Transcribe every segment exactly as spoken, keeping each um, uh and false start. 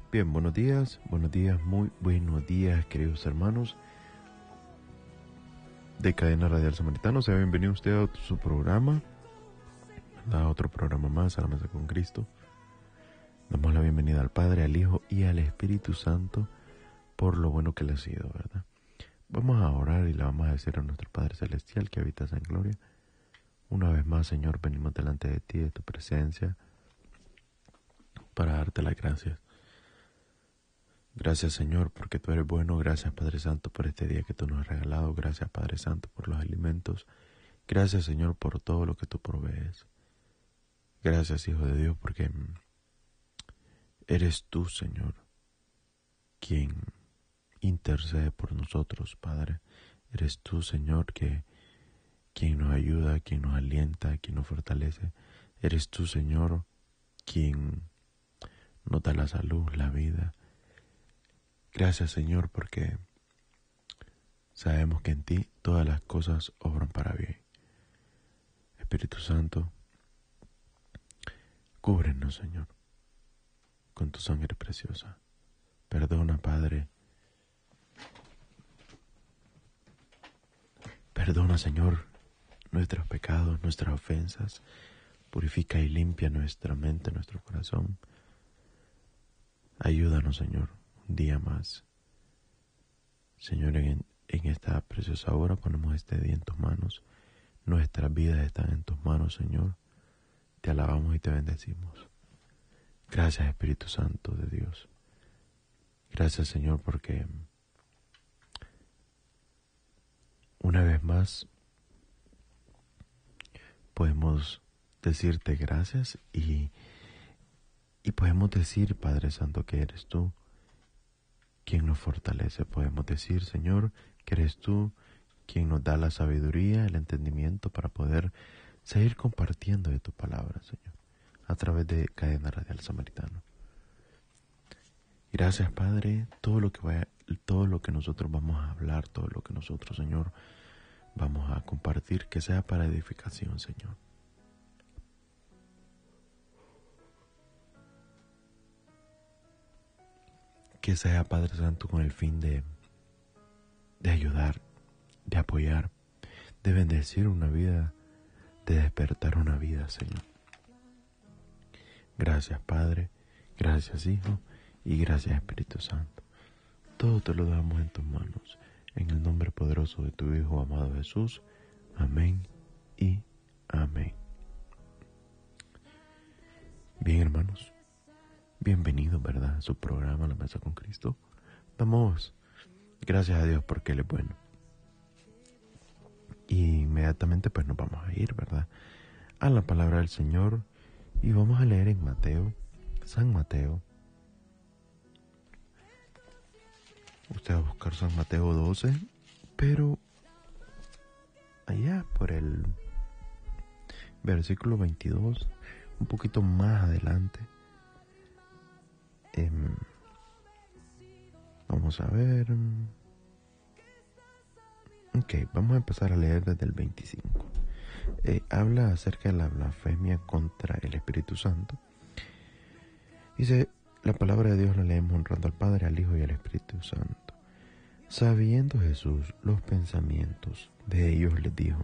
Bien, buenos días, buenos días, muy buenos días, queridos hermanos de Cadena Radial Samaritano. Sea bienvenido usted a su programa, a otro programa más, a la Mesa con Cristo. Damos la bienvenida al Padre, al Hijo y al Espíritu Santo por lo bueno que le ha sido, ¿verdad? Vamos a orar y le vamos a decir a nuestro Padre Celestial que habitas en gloria. Una vez más, Señor, venimos delante de ti, de tu presencia, para darte las gracias. Gracias, Señor, porque tú eres bueno. Gracias, Padre Santo, por este día que tú nos has regalado. Gracias, Padre Santo, por los alimentos. Gracias, Señor, por todo lo que tú provees. Gracias, Hijo de Dios, porque eres tú, Señor, quien intercede por nosotros, Padre. Eres tú, Señor, que quien nos ayuda, quien nos alienta, quien nos fortalece. Eres tú, Señor, quien nos da la salud, la vida. Gracias, Señor, porque sabemos que en ti todas las cosas obran para bien. Espíritu Santo, cúbrenos, Señor, con tu sangre preciosa. Perdona, Padre. Perdona, Señor, nuestros pecados, nuestras ofensas. Purifica y limpia nuestra mente, nuestro corazón. Ayúdanos, Señor, un día más. Señor, en, en esta preciosa hora ponemos este día en tus manos. Nuestras vidas están en tus manos, Señor. Te alabamos y te bendecimos. Gracias, Espíritu Santo de Dios. Gracias, Señor, porque una vez más podemos decirte gracias y, y podemos decir, Padre Santo, que eres tú quien nos fortalece. Podemos decir, Señor, que eres tú quien nos da la sabiduría, el entendimiento para poder seguir compartiendo de tu palabra, Señor, a través de Cadena Radial Samaritano. Gracias, Padre, todo lo que vaya, todo lo que nosotros vamos a hablar, todo lo que nosotros, Señor, vamos a compartir, que sea para edificación, Señor. Que sea, Padre Santo, con el fin de, de ayudar, de apoyar, de bendecir una vida, de despertar una vida, Señor. Gracias, Padre, gracias, Hijo, y gracias, Espíritu Santo. Todo te lo damos en tus manos, en el nombre poderoso de tu Hijo amado Jesús. Amén y amén. Bien, hermanos, bienvenidos, ¿verdad?, a su programa La Mesa con Cristo. Damos gracias a Dios porque Él es bueno. Y inmediatamente pues nos vamos a ir, ¿verdad?, a la palabra del Señor. Y vamos a leer en Mateo, San Mateo. Usted va a buscar San Mateo doce, pero allá por el versículo veintidós, un poquito más adelante. Eh, vamos a ver. Ok, vamos a empezar a leer desde el veinticinco. Eh, habla acerca de la blasfemia contra el Espíritu Santo. Dice, la palabra de Dios la leemos honrando al Padre, al Hijo y al Espíritu Santo. Sabiendo Jesús los pensamientos de ellos, les dijo: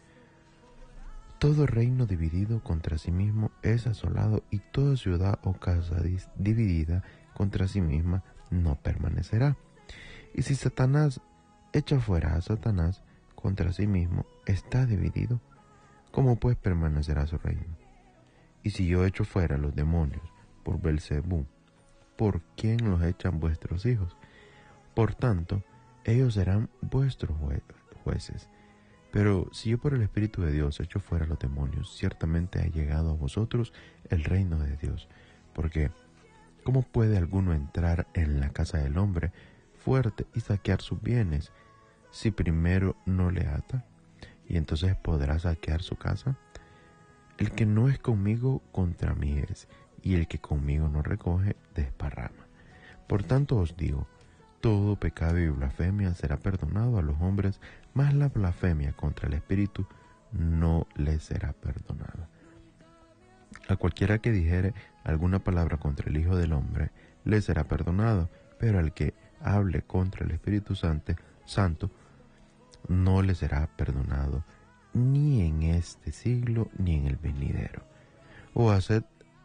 todo reino dividido contra sí mismo es asolado, y toda ciudad o casa dividida contra sí misma no permanecerá. Y si Satanás echa fuera a Satanás, contra sí mismo está dividido, ¿cómo pues permanecerá su reino? Y si yo echo fuera a los demonios por Belzebú, ¿por quién los echan vuestros hijos? Por tanto, ellos serán vuestros jue jueces. Pero si yo por el Espíritu de Dios echo fuera a los demonios, ciertamente ha llegado a vosotros el reino de Dios. Porque, ¿cómo puede alguno entrar en la casa del hombre fuerte y saquear sus bienes, si primero no le ata? Y entonces podrá saquear su casa. El que no es conmigo, contra mí es, y el que conmigo no recoge, desparrama. Por tanto os digo, todo pecado y blasfemia será perdonado a los hombres, mas la blasfemia contra el Espíritu no les será perdonada. A cualquiera que dijere alguna palabra contra el Hijo del Hombre, le será perdonado, pero al que hable contra el Espíritu Santo, Santo, no le será perdonado, ni en este siglo, ni en el venidero. O haced,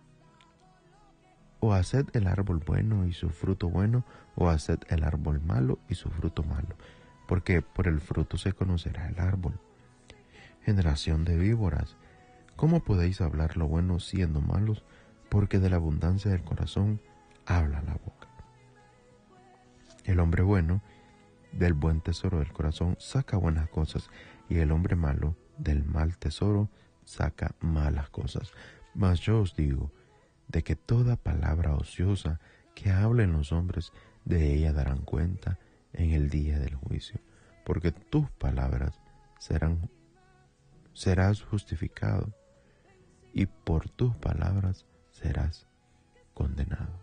o haced el árbol bueno y su fruto bueno, o haced el árbol malo y su fruto malo, porque por el fruto se conocerá el árbol. Generación de víboras, ¿cómo podéis hablar lo bueno siendo malos? Porque de la abundancia del corazón habla la boca. El hombre bueno del buen tesoro del corazón saca buenas cosas, y el hombre malo del mal tesoro saca malas cosas. Mas yo os digo, de que toda palabra ociosa que hablen los hombres, de ella darán cuenta en el día del juicio, porque tus palabras serán, serás justificado, y por tus palabras serás condenado.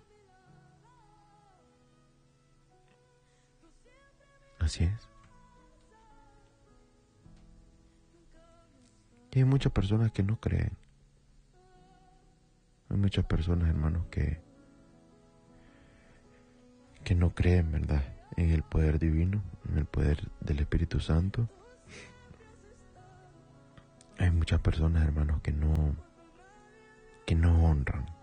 Así es. Y hay muchas personas que no creen. Hay muchas personas, hermanos, que, que no creen, ¿verdad?, en el poder divino, en el poder del Espíritu Santo. Hay muchas personas, hermanos, que no, que no honran